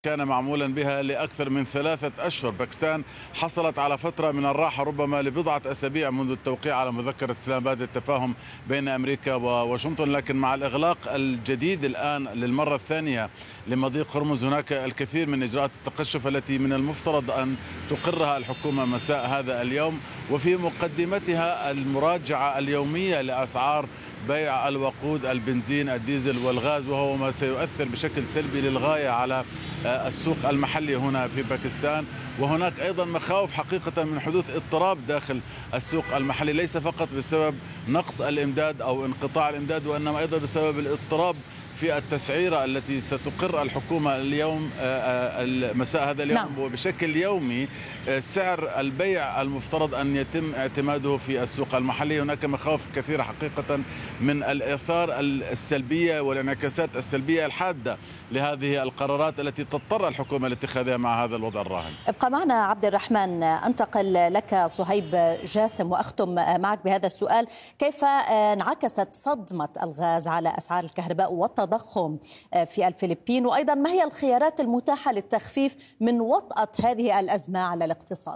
كان معمولا بها لأكثر من 3 أشهر. باكستان حصلت على فترة من الراحة ربما لبضعة أسابيع منذ التوقيع على مذكرة إسلام آباد التفاهم بين أمريكا وواشنطن، لكن مع الإغلاق الجديد الآن للمرة الثانية لمضيق هرمز هناك الكثير من إجراءات التقشف التي من المفترض أن تقرها الحكومة مساء هذا اليوم، وفي مقدمتها المراجعة اليومية لأسعار بيع الوقود البنزين الديزل والغاز، وهو ما سيؤثر بشكل سلبي للغاية على السوق المحلي هنا في باكستان. وهناك أيضا مخاوف حقيقة من حدوث اضطراب داخل السوق المحلي، ليس فقط بسبب نقص الإمداد أو انقطاع الإمداد، وإنما أيضا بسبب الاضطراب في التسعيرة التي ستقر الحكومة اليوم مساء هذا اليوم. نعم. وبشكل يومي سعر البيع المفترض أن يتم اعتماده في السوق المحلي. هناك مخاوف كثيرة حقيقة من الآثار السلبية والانعكاسات السلبية الحادة لهذه القرارات التي تضطر الحكومة لاتخاذها مع هذا الوضع الراهن. ابقى معنا عبد الرحمن. أنتقل لك صهيب جاسم وأختم معك بهذا السؤال: كيف انعكست صدمة الغاز على أسعار الكهرباء والتضخم في الفلبين، وأيضا ما هي الخيارات المتاحة للتخفيف من وطأة هذه الأزمة على الاقتصاد؟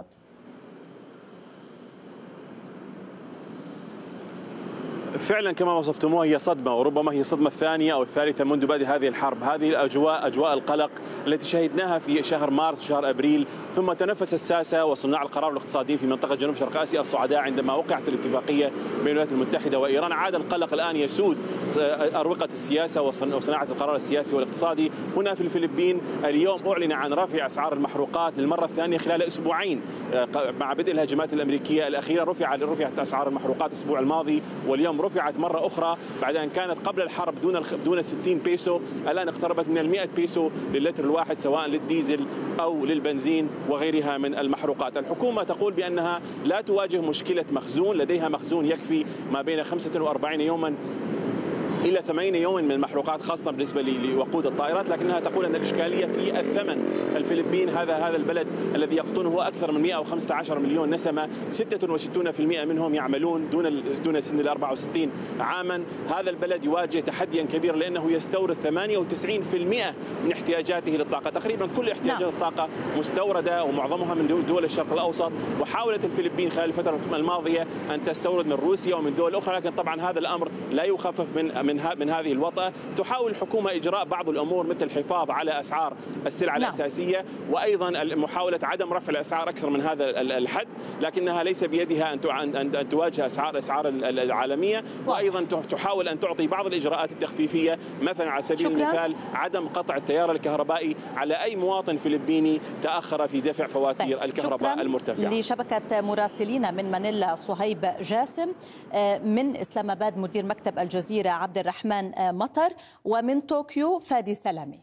فعلا كما وصفتموها هي صدمة، وربما هي الصدمة الثانية أو الثالثة منذ بدء هذه الحرب. هذه الأجواء أجواء القلق التي شهدناها في شهر مارس وشهر أبريل، ثم تنفس الساسة وصناع القرار الاقتصاديين في منطقة جنوب شرق آسيا الصعداء عندما وقعت الاتفاقية بين الولايات المتحدة وإيران. عاد القلق الآن يسود أروقة السياسة وصناعة القرار السياسي والاقتصادي هنا في الفلبين. اليوم أعلن عن رفع أسعار المحروقات للمرة الثانية خلال أسبوعين مع بدء الهجمات الأمريكية الأخيرة. رفعت أسعار المحروقات الأسبوع الماضي، واليوم رفعت مرة أخرى بعد أن كانت قبل الحرب دون 60 بيسو، الآن اقتربت من 100 بيسو للتر الواحد سواء للديزل أو للبنزين وغيرها من المحروقات. الحكومة تقول بأنها لا تواجه مشكلة مخزون، لديها مخزون يكفي ما بين 45 يوما إلى 80 يوما من المحروقات، خاصة بالنسبة لوقود الطائرات، لكنها تقول أن الإشكالية في الثمن. الفلبين هذا البلد الذي يقطنه أكثر من 115 مليون نسمة، 66% منهم يعملون دون سن 64 عاما. هذا البلد يواجه تحديا كبيرا لأنه يستورد 98% من احتياجاته للطاقة. تقريبا كل احتياجات الطاقة مستوردة ومعظمها من دول الشرق الأوسط، وحاولت الفلبين خلال الفترة الماضية أن تستورد من روسيا ومن دول أخرى، لكن طبعا هذا الأمر لا يخفف من هذه الوطأة. تحاول الحكومة إجراء بعض الأمور مثل الحفاظ على أسعار السلع الأساسية، وأيضا محاولة عدم رفع الأسعار أكثر من هذا الحد، لكنها ليس بيدها أن تواجه الأسعار العالمية، وأيضا تحاول أن تعطي بعض الإجراءات التخفيفية، مثلا على سبيل المثال عدم قطع التيار الكهربائي على أي مواطن فلبيني تأخر في دفع فواتير الكهرباء المرتفعة. لشبكة مراسلين من مانيلا صهيب جاسم، من إسلام آباد مدير مكتب الجزيرة عبد الرحمن مطر، ومن طوكيو فادي سلامي.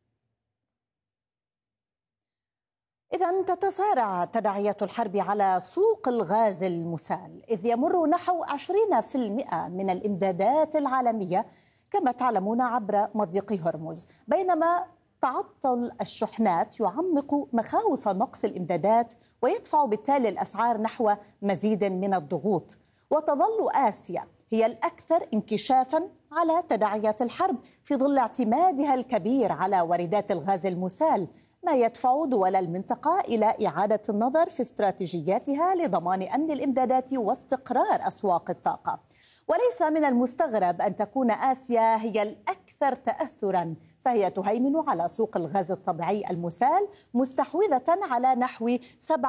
إذن تتصارع تداعيات الحرب على سوق الغاز المسال، إذ يمر نحو 20% من الإمدادات العالمية كما تعلمون عبر مضيق هرمز، بينما تعطل الشحنات يعمق مخاوف نقص الإمدادات ويدفع بالتالي الأسعار نحو مزيد من الضغوط. وتظل آسيا هي الأكثر انكشافاً على تداعيات الحرب في ظل اعتمادها الكبير على واردات الغاز المسال، ما يدفع دول المنطقة إلى إعادة النظر في استراتيجياتها لضمان أمن الإمدادات واستقرار أسواق الطاقة. وليس من المستغرب أن تكون آسيا هي الأكثر تأثراً، فهي تهيمن على سوق الغاز الطبيعي المسال، مستحوذة على نحو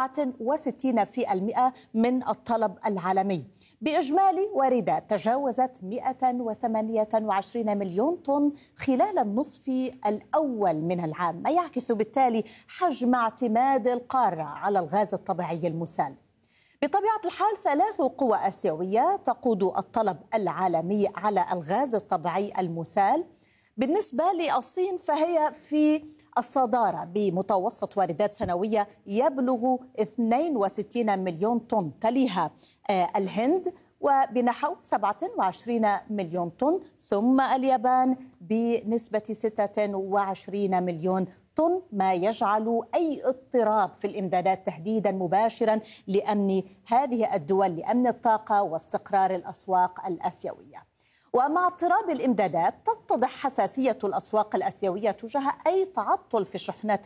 67% من الطلب العالمي، بإجمالي واردات تجاوزت 128 مليون طن خلال النصف الأول من العام، ما يعكس بالتالي حجم اعتماد القارة على الغاز الطبيعي المسال. بطبيعة الحال 3 قوى آسيوية تقود الطلب العالمي على الغاز الطبيعي المسال. بالنسبة للصين فهي في الصدارة بمتوسط واردات سنوية يبلغ 62 مليون طن، تليها الهند وبنحو 27 مليون طن، ثم اليابان بنسبة 26 مليون طن، ما يجعل أي اضطراب في الإمدادات تهديدا مباشرا لأمن هذه الدول، لأمن الطاقة واستقرار الأسواق الآسيوية. ومع اضطراب الإمدادات تتضح حساسية الأسواق الآسيوية تجاه أي تعطل في الشحنات